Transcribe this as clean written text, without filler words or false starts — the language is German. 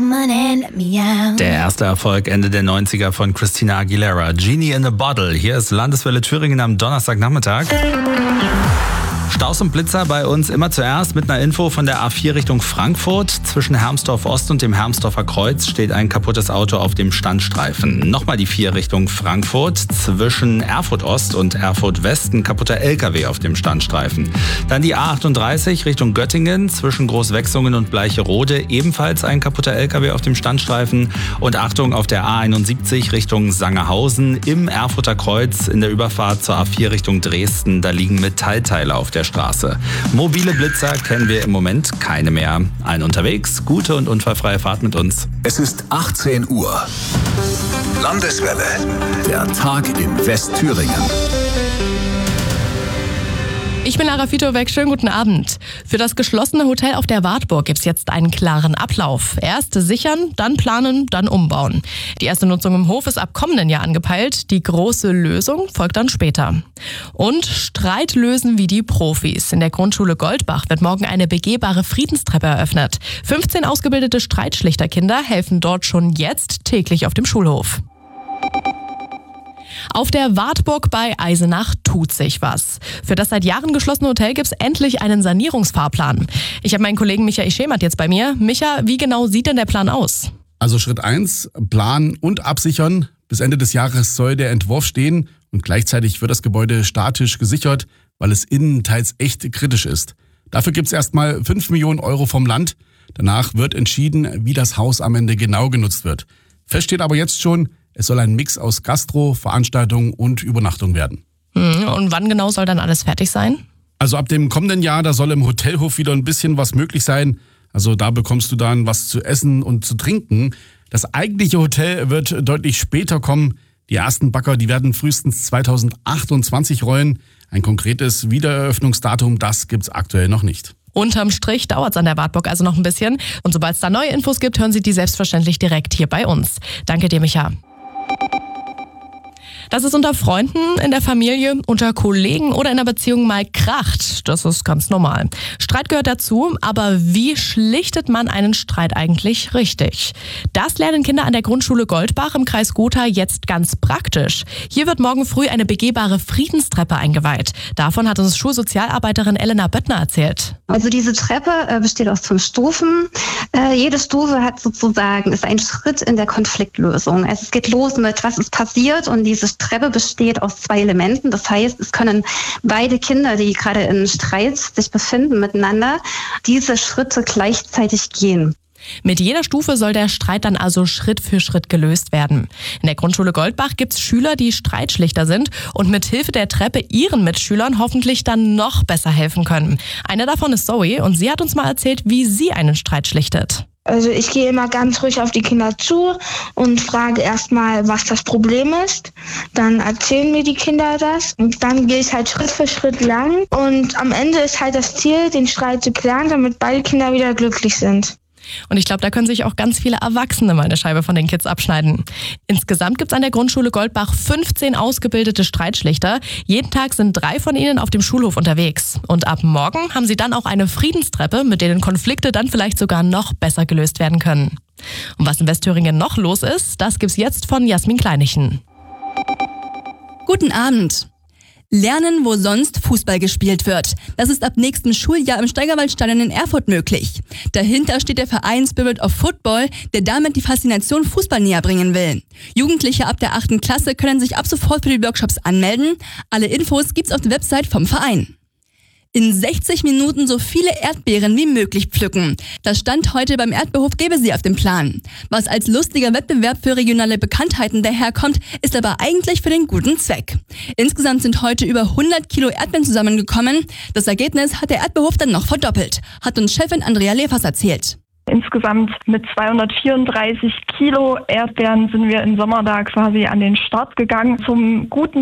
Der erste Erfolg Ende der 90er von Christina Aguilera, Genie in a Bottle. Hier ist Landeswelle Thüringen am Donnerstagnachmittag. Staus und Blitzer bei uns immer zuerst mit einer Info von der A4 Richtung Frankfurt. Zwischen Hermsdorf Ost und dem Hermsdorfer Kreuz steht ein kaputtes Auto auf dem Standstreifen. Nochmal die 4 Richtung Frankfurt. Zwischen Erfurt Ost und Erfurt West ein kaputter LKW auf dem Standstreifen. Dann die A38 Richtung Göttingen. Zwischen Großwechsungen und Bleicherode ebenfalls ein kaputter LKW auf dem Standstreifen. Und Achtung auf der A71 Richtung Sangerhausen im Erfurter Kreuz in der Überfahrt zur A4 Richtung Dresden. Da liegen Metallteile auf der Straße. Mobile Blitzer kennen wir im Moment keine mehr. Allen unterwegs, gute und unfallfreie Fahrt mit uns. Es ist 18 Uhr. Landeswelle. Der Tag in Westthüringen. Ich bin Lara Fitowek, schönen guten Abend. Für das geschlossene Hotel auf der Wartburg gibt es jetzt einen klaren Ablauf. Erst sichern, dann planen, dann umbauen. Die erste Nutzung im Hof ist ab kommenden Jahr angepeilt. Die große Lösung folgt dann später. Und Streit lösen wie die Profis. In der Grundschule Goldbach wird morgen eine begehbare Friedenstreppe eröffnet. 15 ausgebildete Streitschlichterkinder helfen dort schon jetzt täglich auf dem Schulhof. Auf der Wartburg bei Eisenach tut sich was. Für das seit Jahren geschlossene Hotel gibt es endlich einen Sanierungsfahrplan. Ich habe meinen Kollegen Michael Schemert jetzt bei mir. Micha, wie genau sieht denn der Plan aus? Also Schritt 1, planen und absichern. Bis Ende des Jahres soll der Entwurf stehen und gleichzeitig wird das Gebäude statisch gesichert, weil es innen teils echt kritisch ist. Dafür gibt es erstmal 5 Millionen Euro vom Land. Danach wird entschieden, wie das Haus am Ende genau genutzt wird. Fest steht aber jetzt schon, es soll ein Mix aus Gastro, Veranstaltung und Übernachtung werden. Und wann genau soll dann alles fertig sein? Also ab dem kommenden Jahr, da soll im Hotelhof wieder ein bisschen was möglich sein. Also da bekommst du dann was zu essen und zu trinken. Das eigentliche Hotel wird deutlich später kommen. Die ersten Bagger, die werden frühestens 2028 rollen. Ein konkretes Wiedereröffnungsdatum, das gibt's aktuell noch nicht. Unterm Strich dauert es an der Wartburg also noch ein bisschen. Und sobald es da neue Infos gibt, hören Sie die selbstverständlich direkt hier bei uns. Danke dir, Micha. Dass es unter Freunden, in der Familie, unter Kollegen oder in der Beziehung mal kracht, das ist ganz normal. Streit gehört dazu, aber wie schlichtet man einen Streit eigentlich richtig? Das lernen Kinder an der Grundschule Goldbach im Kreis Gotha jetzt ganz praktisch. Hier wird morgen früh eine begehbare Friedenstreppe eingeweiht. Davon hat uns Schulsozialarbeiterin Elena Böttner erzählt. Also diese Treppe besteht aus 5 Stufen. Jede Stufe ist ein Schritt in der Konfliktlösung. Also es geht los mit, was ist passiert, und diese Treppe besteht aus 2 Elementen. Das heißt, es können beide Kinder, die gerade in Streit sich befinden miteinander, diese Schritte gleichzeitig gehen. Mit jeder Stufe soll der Streit dann also Schritt für Schritt gelöst werden. In der Grundschule Goldbach gibt es Schüler, die Streitschlichter sind und mit Hilfe der Treppe ihren Mitschülern hoffentlich dann noch besser helfen können. Eine davon ist Zoe und sie hat uns mal erzählt, wie sie einen Streit schlichtet. Also ich gehe immer ganz ruhig auf die Kinder zu und frage erstmal, was das Problem ist. Dann erzählen mir die Kinder das und dann gehe ich halt Schritt für Schritt lang. Und am Ende ist halt das Ziel, den Streit zu klären, damit beide Kinder wieder glücklich sind. Und ich glaube, da können sich auch ganz viele Erwachsene mal eine Scheibe von den Kids abschneiden. Insgesamt gibt es an der Grundschule Goldbach 15 ausgebildete Streitschlichter. Jeden Tag sind 3 von ihnen auf dem Schulhof unterwegs. Und ab morgen haben sie dann auch eine Friedenstreppe, mit denen Konflikte dann vielleicht sogar noch besser gelöst werden können. Und was in Westthüringen noch los ist, das gibt's jetzt von Jasmin Kleinichen. Guten Abend. Lernen, wo sonst Fußball gespielt wird. Das ist ab nächstem Schuljahr im Steigerwaldstadion in Erfurt möglich. Dahinter steht der Verein Spirit of Football, der damit die Faszination Fußball näher bringen will. Jugendliche ab der 8. Klasse können sich ab sofort für die Workshops anmelden. Alle Infos gibt's auf der Website vom Verein. In 60 Minuten so viele Erdbeeren wie möglich pflücken. Das stand heute beim Erdbeerhof Gebesee auf dem Plan. Was als lustiger Wettbewerb für regionale Bekanntheiten daherkommt, ist aber eigentlich für den guten Zweck. Insgesamt sind heute über 100 Kilo Erdbeeren zusammengekommen. Das Ergebnis hat der Erdbeerhof dann noch verdoppelt, hat uns Chefin Andrea Lefers erzählt. Insgesamt mit 234 Kilo Erdbeeren sind wir im Sommer da quasi an den Start gegangen. Zum guten